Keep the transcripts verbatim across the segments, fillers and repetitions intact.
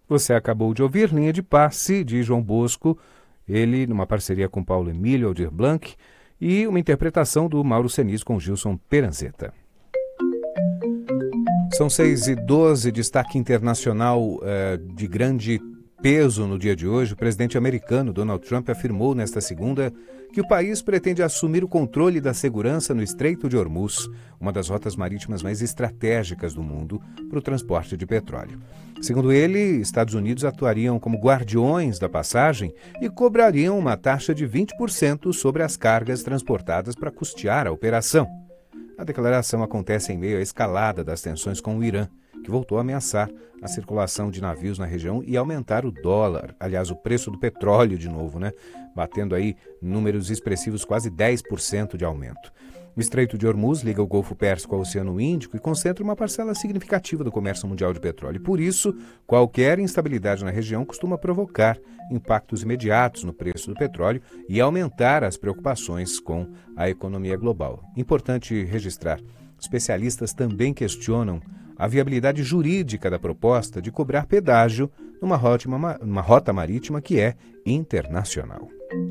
Você acabou de ouvir Linha de Passe, de João Bosco, ele numa parceria com Paulo Emílio Aldir Blanc, e uma interpretação do Mauro Cenizo com Gilson Peranzeta. São seis e doze, destaque internacional eh, de grande peso no dia de hoje. O presidente americano Donald Trump afirmou nesta segunda que o país pretende assumir o controle da segurança no Estreito de Hormuz, uma das rotas marítimas mais estratégicas do mundo para o transporte de petróleo. Segundo ele, Estados Unidos atuariam como guardiões da passagem e cobrariam uma taxa de vinte por cento sobre as cargas transportadas para custear a operação. A declaração acontece em meio à escalada das tensões com o Irã, que voltou a ameaçar a circulação de navios na região e aumentar o dólar, aliás, o preço do petróleo de novo, né? Batendo aí números expressivos, quase dez por cento de aumento. O Estreito de Hormuz liga o Golfo Pérsico ao Oceano Índico e concentra uma parcela significativa do comércio mundial de petróleo. Por isso, qualquer instabilidade na região costuma provocar impactos imediatos no preço do petróleo e aumentar as preocupações com a economia global. Importante registrar, especialistas também questionam a viabilidade jurídica da proposta de cobrar pedágio numa rota, uma rota marítima que é internacional.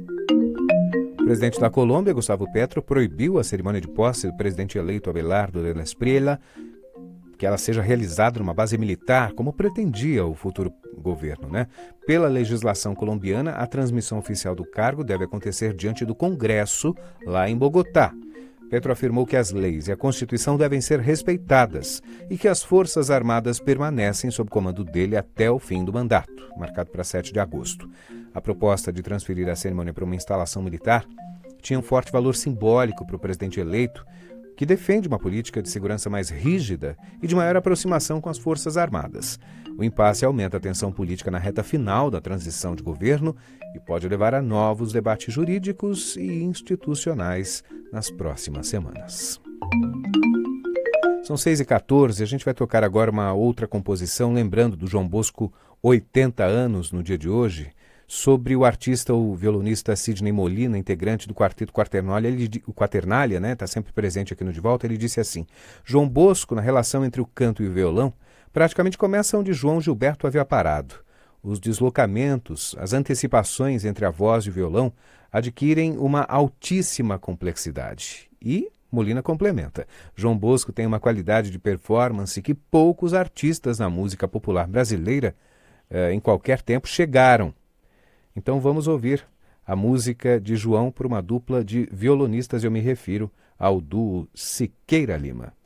O presidente da Colômbia, Gustavo Petro, proibiu a cerimônia de posse do presidente eleito Abelardo de la Espriella, que ela seja realizada numa base militar, como pretendia o futuro governo, né? Pela legislação colombiana, a transmissão oficial do cargo deve acontecer diante do Congresso, lá em Bogotá. Petro afirmou que as leis e a Constituição devem ser respeitadas e que as Forças Armadas permanecem sob comando dele até o fim do mandato, marcado para sete de agosto. A proposta de transferir a cerimônia para uma instalação militar tinha um forte valor simbólico para o presidente eleito, que defende uma política de segurança mais rígida e de maior aproximação com as Forças Armadas. O impasse aumenta a tensão política na reta final da transição de governo e pode levar a novos debates jurídicos e institucionais nas próximas semanas. São seis e quatorze, a gente vai tocar agora uma outra composição, lembrando do João Bosco, oitenta anos no dia de hoje, sobre o artista, o violonista Sidney Molina, integrante do Quarteto Quaternália, ele, o Quaternália, né, está sempre presente aqui no De Volta, ele disse assim: João Bosco, na relação entre o canto e o violão, praticamente começa onde João Gilberto havia parado. Os deslocamentos, as antecipações entre a voz e o violão adquirem uma altíssima complexidade. E Molina complementa: João Bosco tem uma qualidade de performance que poucos artistas na música popular brasileira, eh, em qualquer tempo, chegaram. Então vamos ouvir a música de João por uma dupla de violonistas, eu me refiro ao duo Siqueira Lima.